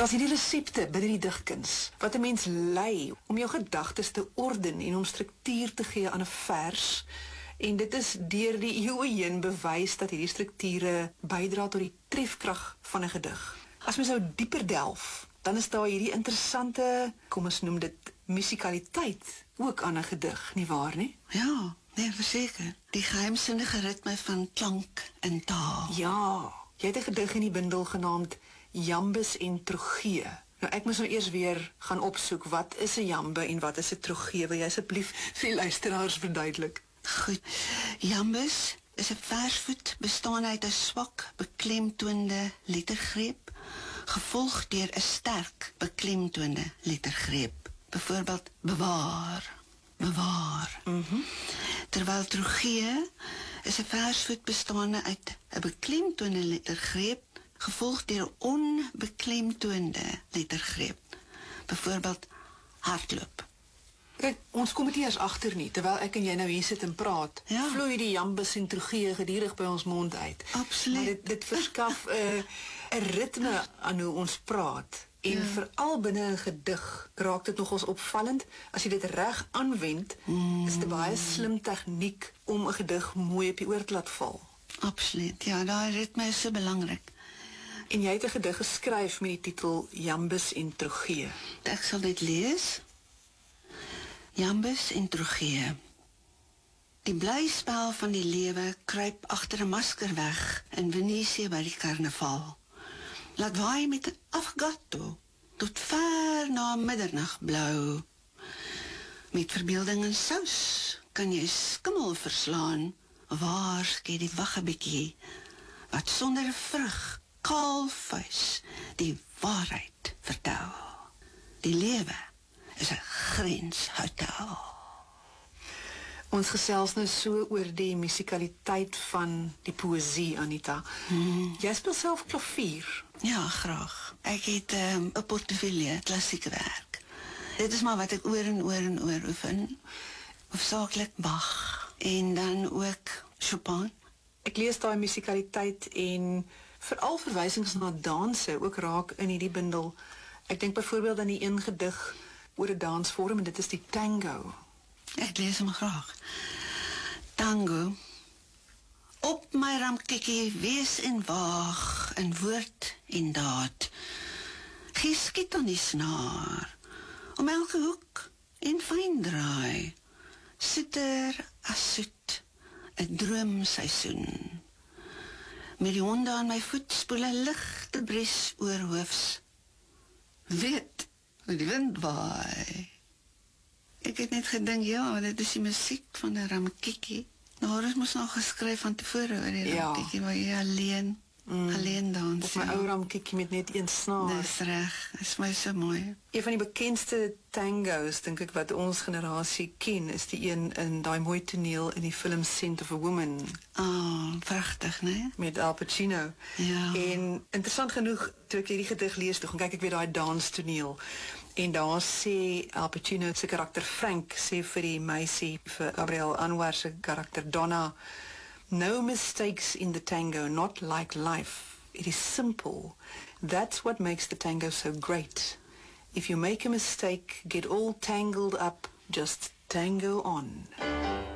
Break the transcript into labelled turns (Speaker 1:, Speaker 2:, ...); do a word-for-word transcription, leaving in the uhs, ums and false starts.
Speaker 1: Daar's hierdie resepte binne die digkuns wat 'n mens lei om jou gedagtes te orden en om struktuur te gee aan 'n vers. En dit is deur die eeue heen bewys dat hierdie strukture bydra tot die trefkrag van 'n gedig. As mens nou dieper delf, dan is daar hierdie interessante, kom ons noem dit musikaliteit ook aan 'n gedig, nie waar nie?
Speaker 2: Ja, nee, verseker. Die geheimsinnige ritme van klank en taal.
Speaker 1: Ja, jy het 'n gedig in die bundel genaamd Jambus en Trogee. Nou ek moet nou eers weer gaan opsoek wat is 'n jambe en wat is 'n trogee. Wil jy asseblief vir die luisteraars verduidelik?
Speaker 2: Goed. Jambus is 'n versvoet bestaande uit 'n swak beklemtoonde lettergreep, gevolg deur 'n sterk beklemtoonde lettergreep. Byvoorbeeld bewaar, bewaar.
Speaker 1: Mhm.
Speaker 2: Terwyl trogee is 'n versvoet bestaande uit 'n beklemtoonde lettergreep, gevolg deur 'n onbeklemtoonde lettergreep. Byvoorbeeld hardloop.
Speaker 1: Kijk, ons kom dit nie eens agter nie, terwyl ek en jy nou hier sit en praat,
Speaker 2: Ja.
Speaker 1: vloei die jambus en trogee gedurig by ons mond uit.
Speaker 2: Absoluut.
Speaker 1: Maar dit, dit verskaf 'n uh, 'n ritme aan hoe ons praat. En
Speaker 2: Ja.
Speaker 1: veral binne 'n gedig raak dit nogals opvallend. As jy dit reg aanwend, mm. is dit 'n baie slim tegniek om 'n gedig mooi op die oor te laat val.
Speaker 2: Absoluut. Ja, daai ritme is so belangrik.
Speaker 1: En jy het 'n gedig geskryf met die titel Jambus en Trogee.
Speaker 2: Ek sal dit lees. Jambus en trogee. Die blyspel van die lewe kruip agter 'n masker weg in Venesië by die karnaval. Laat waai met 'n afgatto tot ver na middernag blou. Met verbeelding en sous kan jy skimmel verslaan. Waar skei die wagge bietjie wat sonder 'n vrug, kaal vuis die waarheid vertel. Die lewe is 'n grenshotel.
Speaker 1: Ons gesels nou so oor die musikaliteit van die poësie, Anita. Hmm. Jy speel self klavier.
Speaker 2: Ja, graag. Ek het 'n um, portefeulje klassieke werk. Dit is maar wat ek oor en oor en oor oefen. Hoofsaaklik Bach en dan ook Chopin.
Speaker 1: Ek lees daai musikaliteit en veral verwysings na danse ook raak in hierdie bundel. Ek dink byvoorbeeld aan die een gedig oor 'n dansvorm en dit is die tango.
Speaker 2: Ek lees hom graag. Tango. Op my ramkikkie wees en waag in woord en daad. Geskiet aan die snaar, om elke hoek en fyn draai. Soeter as soet, 'n droomseisoen. Met die honde aan my voet spoel 'n ligte bries oor hoofs. Weet hoe die wind waai. Ek het net gedink, ja, dit is die musiek van 'n ramkikkie. Nou, dit moes nog geskryf van tevore oor die
Speaker 1: Ja.
Speaker 2: ramkikkie, waar jy alleen, mm. alleen dans.
Speaker 1: Op my
Speaker 2: ja.
Speaker 1: ou ramkikkie met net een snaar.
Speaker 2: Dis reg, dit is my so mooi.
Speaker 1: Een van die bekendste tangos, dink ek, wat ons generasie ken, is die een in daai mooi toneel in die film Scent of a Woman.
Speaker 2: Ah, oh, pragtig, né?
Speaker 1: Met Al Pacino.
Speaker 2: Ja.
Speaker 1: En interessant genoeg, toe ek hierdie gedig lees, toe gaan kyk ek weer daai danstoneel. En daar sê Al Pacino se karakter Frank sê vir die meisie, vir Gabrielle Anwar se karakter Donna, no mistakes in the tango, not like life. It is simple. That's what makes the tango so great. If you make a mistake, get all tangled up, just tango on.